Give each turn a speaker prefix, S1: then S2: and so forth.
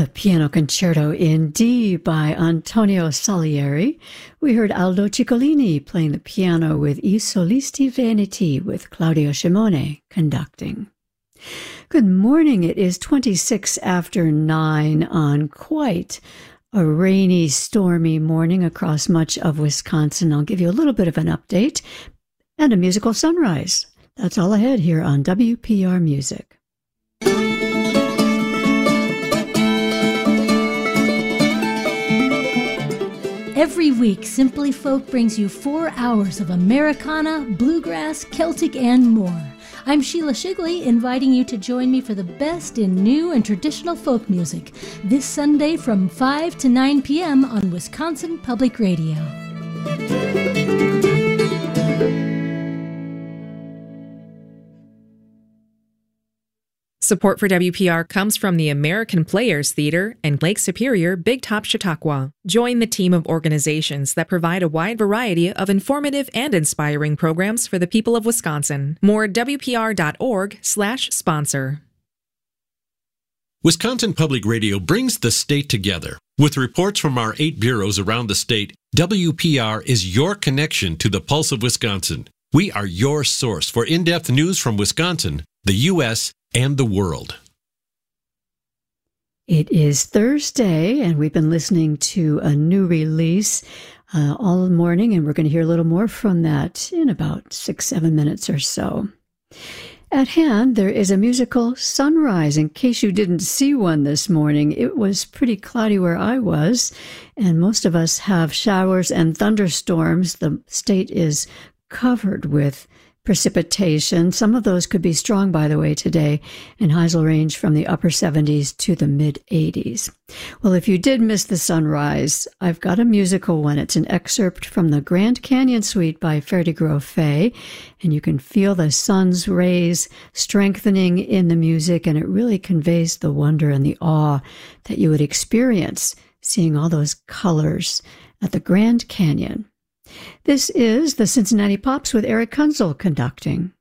S1: The Piano Concerto in D by Antonio Salieri. We heard Aldo Ciccolini playing the piano with I Solisti Veneti with Claudio Scimone conducting. Good morning. It is 26 after 9 on quite a rainy, stormy morning across much of Wisconsin. I'll give you a little bit of an update and a musical sunrise. That's all ahead here on WPR Music.
S2: Every week, Simply Folk brings you 4 hours of Americana, bluegrass, Celtic, and more. I'm Sheila Shigley, inviting you to join me for the best in new and traditional folk music this Sunday from 5 to 9 p.m. on Wisconsin Public Radio.
S3: Support for WPR comes from the American Players Theater and Lake Superior Big Top Chautauqua. Join the team of organizations that provide a wide variety of informative and inspiring programs for the people of Wisconsin. More at WPR.org/sponsor.
S4: Wisconsin Public Radio brings the state together. With reports from our 8 bureaus around the state, WPR is your connection to the pulse of Wisconsin. We are your source for in-depth news from Wisconsin, the U.S., and the world.
S1: It is Thursday, and we've been listening to a new release all morning, and we're going to hear a little more from that in about 6-7 minutes or so. At hand, there is a musical sunrise. In case you didn't see one this morning, it was pretty cloudy where I was, and most of us have showers and thunderstorms. The state is covered with precipitation. Some of those could be strong, by the way, today, and highs will range from the upper 70s to the mid-80s. Well, if you did miss the sunrise, I've got a musical one. It's an excerpt from the Grand Canyon Suite by Ferdi Fay, and you can feel the sun's rays strengthening in the music, and it really conveys the wonder and the awe that you would experience seeing all those colors at the Grand Canyon. This is the Cincinnati Pops with Eric Kunzel conducting.